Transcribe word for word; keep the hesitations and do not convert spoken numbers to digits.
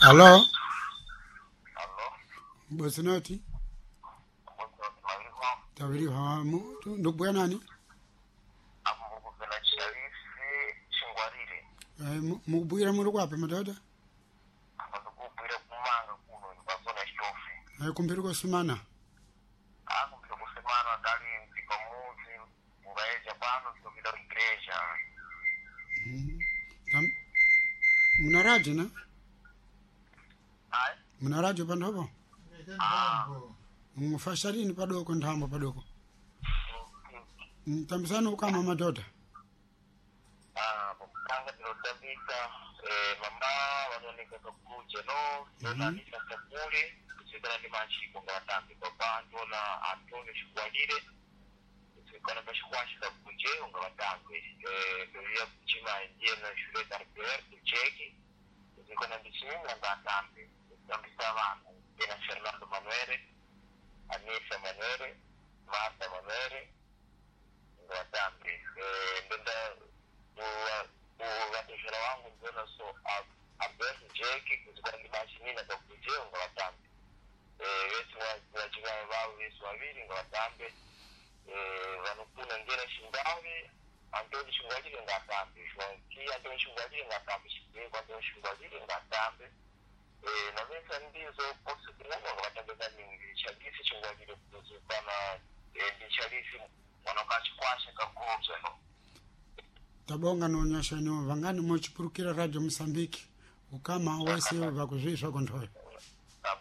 Allo? Allo? Bosinati? Mwanzo tunawiwa. Tawiri hamu. Ndugu nani? Abu mkupela Sharifi Chingwarire. Eh, mubwira muri kwape madoda? Abu mkupela kumanga kuno nibazona shofi. Eh, kumpiriko simana. Abu mkupela kusemana dali mpika muzi. Mwaeja bano tukida igreja. Mhm. Tam. Mnaraji na? Hai? Mnaraji pandobo? Ah. Mufasharini padoko ntambo padoko. Tambisana ukama madoda. Ah, mkanga tunotambika eh mama wanaoneka kukuja no, ndio nisa sabule, kusikana ni machi kwa tambi kwa bando na Antonio Shigwalire. Kusikana bashikwashi za kuje unga tambi. Eh ndio ya kuchima ndiye na shule za R P kucheki. Kusikana bishini unga tambi. Tambisa wana, tena Fernando Manuele, Anisa Manuele, Marta Manuele. Watambi eh ndenda uwatishira wangu ndona so abes jeki kuzikana mashini na kujenga watambi eh wetu wajinga wao wetu wawili ngawatambi eh wanukuna ngera shindawi Antoni Shingwajiri ngatambi shwanki Antoni Shingwajiri ngatambi shiki kwa Antoni Shingwajiri ngatambi eh na vesa ndizo posi kuna ngawatambi nyingi chagisi Shingwajiri kuzikana eh ndichalisi wanakachikwasha kakuja no. Tabonga nonyesha nyo vangani mochipurukira Radio Msambiki ukama wese vakuzviswa kontoyo.